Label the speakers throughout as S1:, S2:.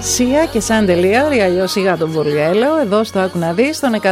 S1: Σία και Σαντελία, ή αλλιώς Σιγά τον Βολιέλαιο, εδώ στο Άκου να δεις, στον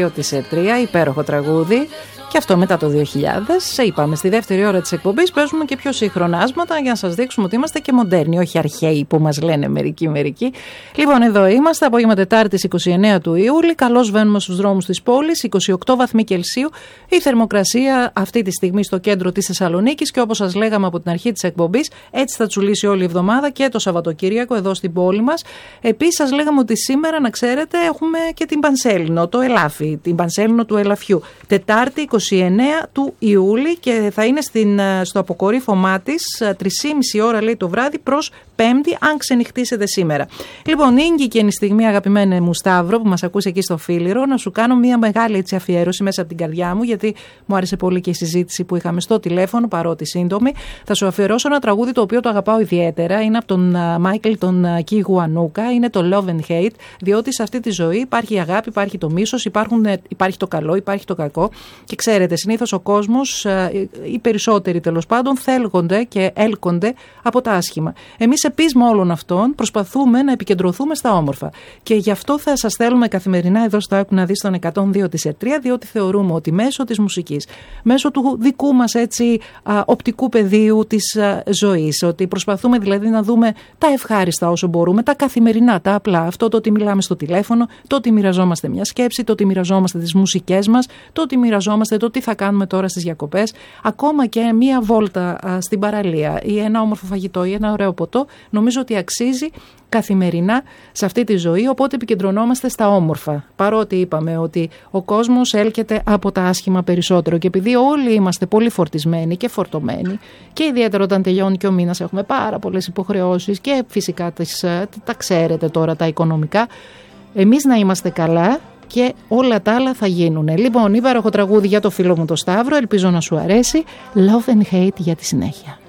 S1: 102,3, υπέροχο τραγούδι. Και αυτό μετά το 2000. Είπαμε, στη δεύτερη ώρα της εκπομπής παίζουμε και πιο σύγχρονα άσματα για να σας δείξουμε ότι είμαστε και μοντέρνοι, όχι αρχαίοι που μας λένε μερικοί. Λοιπόν, εδώ είμαστε, απόγευμα Τετάρτης 29 του Ιούλη. Καλώς βαίνουμε στους δρόμους της πόλης, 28 βαθμοί Κελσίου. Η θερμοκρασία αυτή τη στιγμή στο κέντρο της Θεσσαλονίκης και όπως σας λέγαμε από την αρχή της εκπομπής, έτσι θα τσουλήσει όλη η εβδομάδα και το Σαββατοκύριακο εδώ στην πόλη μας. Επίσης, σας λέγαμε ότι σήμερα, να ξέρετε, έχουμε και την Πανσέλινο, το ελάφι, την Πανσέλινο του ελαφιού. Τετάρτη 29 του Ιούλη και θα είναι στο αποκορύφωμά της 3,5 ώρα λέει το βράδυ προς Πέμπτη, αν ξενυχτήσετε σήμερα. Λοιπόν, ήγηκε η στιγμή, αγαπημένε μου Σταύρο, που μας ακούσει εκεί στο Φίλιρο, να σου κάνω μια μεγάλη έτσι αφιέρωση μέσα από την καρδιά μου, γιατί μου άρεσε πολύ και η συζήτηση που είχαμε στο τηλέφωνο, παρότι σύντομη. Θα σου αφιερώσω ένα τραγούδι το οποίο το αγαπάω ιδιαίτερα. Είναι από τον Μάικλ τον Κιγουανούκα. Είναι το Love and Hate, διότι σε αυτή τη ζωή υπάρχει η αγάπη, υπάρχει το μίσος, υπάρχει το καλό, υπάρχει το κακό. Και ξέρετε, συνήθως ο κόσμος, οι περισσότεροι τέλος πάντων, θέλγονται και έλκονται από τα άσχημα. Εμείς σε πείσμα όλων αυτών προσπαθούμε να επικεντρωθούμε στα όμορφα. Και γι' αυτό θα σας στέλνουμε καθημερινά εδώ στο Άκου να δεις τον 102,3, διότι θεωρούμε ότι μέσω της μουσικής, μέσω του δικού μας έτσι οπτικού πεδίου της ζωής, ότι προσπαθούμε δηλαδή να δούμε τα ευχάριστα όσο μπορούμε, τα καθημερινά, τα απλά. Αυτό το ότι μιλάμε στο τηλέφωνο, το ότι μοιραζόμαστε μια σκέψη, το ότι μοιραζόμαστε τις μουσικές μας, το ότι μοιραζόμαστε το τι θα κάνουμε τώρα στις διακοπές, ακόμα και μία βόλτα στην παραλία ή ένα όμορφο φαγητό ή ένα ωραίο ποτό, νομίζω ότι αξίζει καθημερινά σε αυτή τη ζωή, οπότε επικεντρωνόμαστε στα όμορφα. Παρότι είπαμε ότι ο κόσμος έλκεται από τα άσχημα περισσότερο και επειδή όλοι είμαστε πολύ φορτισμένοι και φορτωμένοι και ιδιαίτερα όταν τελειώνει και ο μήνας έχουμε πάρα πολλές υποχρεώσεις και φυσικά τα ξέρετε τώρα τα οικονομικά, εμείς να είμαστε καλά και όλα τα άλλα θα γίνουν. Λοιπόν, υπέροχο τραγούδι για το φίλο μου το Σταύρο, ελπίζω να σου αρέσει. Love and Hate για τη συνέχεια.